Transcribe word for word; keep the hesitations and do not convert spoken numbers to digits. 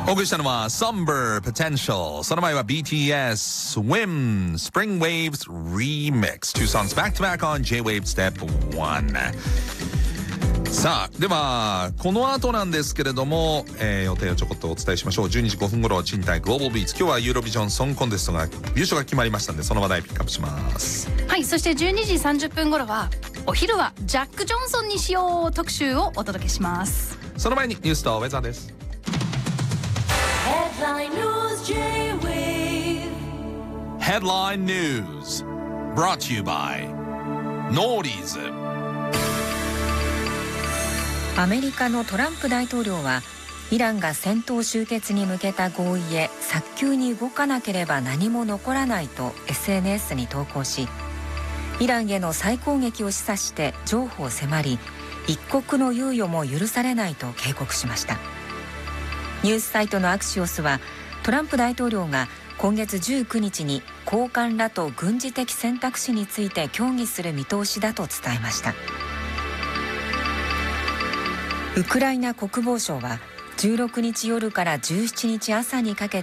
お送りしたのは Summer Potential、 その前は ビーティーエスSwim Spring Waves Remix、 Two songs back to back on J-Wave Step one。 さあではこの後なんですけれども、えー、予定をちょこっとお伝えしましょう。じゅうにじごふん頃賃貸グローバルビーツ、今日はユーロビジョンソングコンテストが優勝が決まりましたので、その話題ピックアップします。 はい、そしてじゅうにじさんじゅっぷん頃はお昼はジャック・ジョンソンにしよう特集をお届けします。 その前にニュースとウェザーです。 Headline News J-Wave Headline News brought to you by ノーリーズ。 アメリカのトランプ大統領はイランが戦闘終結に向けた合意へ早急に動かなければ何も残らないと エスエヌエス に投稿し、イランへの再攻撃を示唆して譲歩を迫り、一刻の猶予も許されないと警告しました。ニュースサイトのアクシオスはトランプ大統領が今月じゅうくにちに高官らと軍事的選択肢について協議する見通しだと伝えました。ウクライナ国防省はじゅうろくにち夜からじゅうしちにち朝にかけて